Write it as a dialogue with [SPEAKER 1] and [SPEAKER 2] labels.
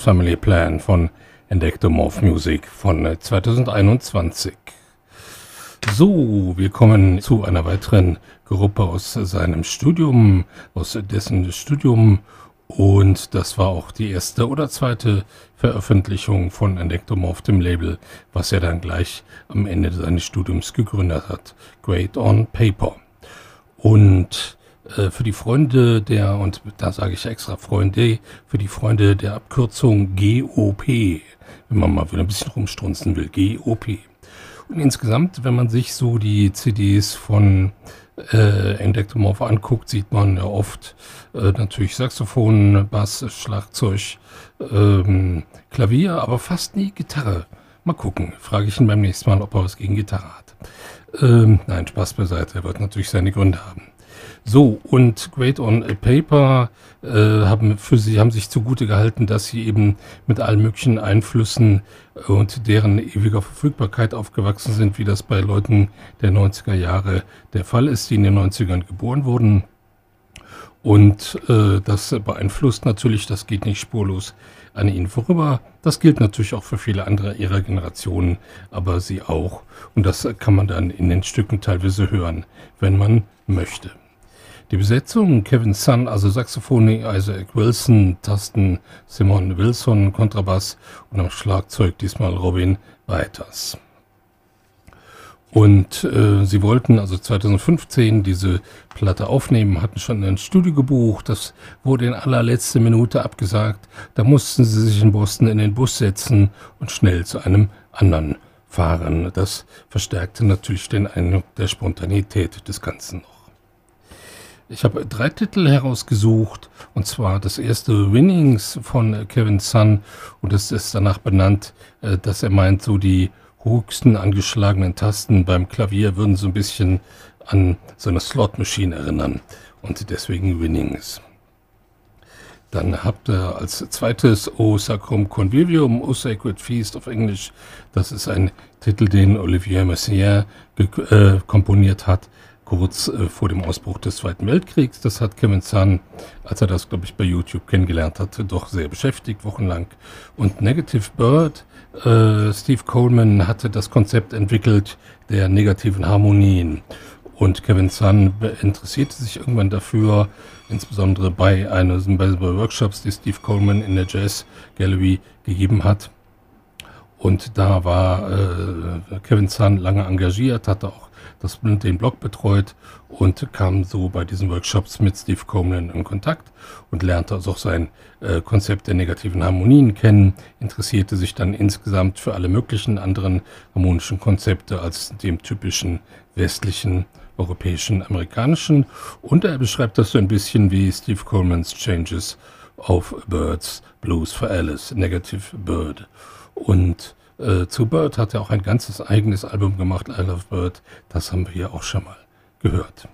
[SPEAKER 1] Family Plan von Endectomorph Music von 2021. So, wir kommen zu einer weiteren Gruppe aus seinem Studium, aus dessen Studium, und das war auch die erste oder zweite Veröffentlichung von Endectomorph, dem Label, was er dann gleich am Ende seines Studiums gegründet hat, Great on Paper. Und für die Freunde der, und da sage ich extra Freunde, für die Freunde der Abkürzung GOP, wenn man mal wieder ein bisschen rumstrunzen will, GOP. Und insgesamt, wenn man sich so die CDs von Endectomorph anguckt, sieht man ja oft natürlich Saxophon, Bass, Schlagzeug, Klavier, aber fast nie Gitarre. Mal gucken, frage ich ihn beim nächsten Mal, ob er was gegen Gitarre hat. Nein, Spaß beiseite, er wird natürlich seine Gründe haben. So, und Great on Paper haben sich zugute gehalten, dass sie eben mit allen möglichen Einflüssen und deren ewiger Verfügbarkeit aufgewachsen sind, wie das bei Leuten der 90er Jahre der Fall ist, die in den 90ern geboren wurden. Und das beeinflusst natürlich, das geht nicht spurlos an ihnen vorüber. Das gilt natürlich auch für viele andere ihrer Generationen, aber sie auch. Und das kann man dann in den Stücken teilweise hören, wenn man möchte. Die Besetzung: Kevin Sun, also Saxophon, Isaac Wilson, Tasten Simon Wilson, Kontrabass und am Schlagzeug diesmal Robin Weiters. Und sie wollten also 2015 diese Platte aufnehmen, hatten schon ein Studio gebucht, das wurde in allerletzter Minute abgesagt. Da mussten sie sich in Boston in den Bus setzen und schnell zu einem anderen fahren. Das verstärkte natürlich den Eindruck der Spontanität des Ganzen noch. Ich habe 3 Titel herausgesucht, und zwar das erste Winnings von Kevin Sun, und es ist danach benannt, dass er meint, so die höchsten angeschlagenen Tasten beim Klavier würden so ein bisschen an so eine Slot-Maschine erinnern, und deswegen Winnings. Dann habt ihr als zweites O Sacrum Convivium, O Sacred Feast auf Englisch. Das ist ein Titel, den Olivier Messiaen komponiert hat, kurz vor dem Ausbruch des Zweiten Weltkriegs. Das hat Kevin Sun, als er das, glaube ich, bei YouTube kennengelernt hat, doch sehr beschäftigt, wochenlang. Und Negative Bird, Steve Coleman hatte das Konzept entwickelt der negativen Harmonien. Und Kevin Sun interessierte sich irgendwann dafür, insbesondere bei Workshops, die Steve Coleman in der Jazz Gallery gegeben hat. Und da war Kevin Sun lange engagiert, hatte auch den Blog betreut und kam so bei diesen Workshops mit Steve Coleman in Kontakt und lernte also auch sein Konzept der negativen Harmonien kennen, interessierte sich dann insgesamt für alle möglichen anderen harmonischen Konzepte als dem typischen westlichen, europäischen, amerikanischen, und er beschreibt das so ein bisschen wie Steve Colemans Changes of Birds, Blues for Alice, Negative Bird. Und zu Bird hat er auch ein ganzes eigenes Album gemacht, I Love Bird. Das haben wir hier auch schon mal gehört.